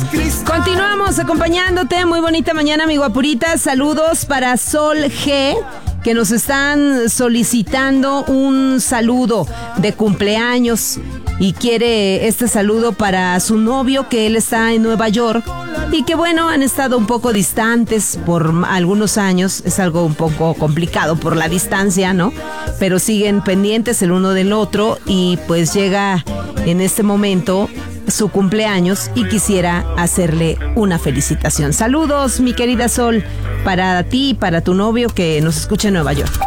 Continuamos acompañándote. Muy bonita mañana, mi guapurita. Saludos para Sol G, que nos están solicitando un saludo de cumpleaños y quiere este saludo para su novio, que él está en Nueva York y que bueno, han estado un poco distantes por algunos años. Es algo un poco complicado por la distancia, ¿no? Pero siguen pendientes el uno del otro y pues llega en este momento su cumpleaños y quisiera hacerle una felicitación. Saludos, mi querida Sol, para ti y para tu novio que nos escucha en Nueva York.